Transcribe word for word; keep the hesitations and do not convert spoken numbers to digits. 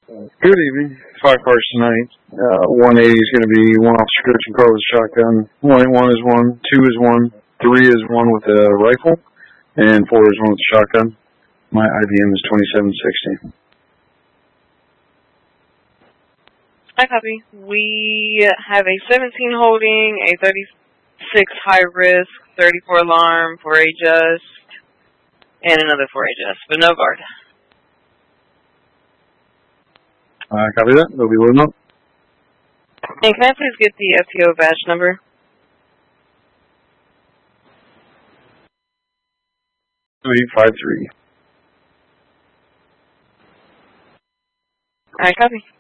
Good evening. Five cars tonight. Uh, one eighty is going to be one officer coaching car with a shotgun. one eighty-one is one. two is one. three is one with a rifle. And four is one with a shotgun. My I B M is twenty-seven sixty. Hi, copy. We have a seventeen holding, a thirty-six high risk, thirty-four alarm, four A just, and another four A just, but no guard. Uh, copy that. They'll be loading up. And can I please get the F T O badge number? two eight five three. Alright, copy.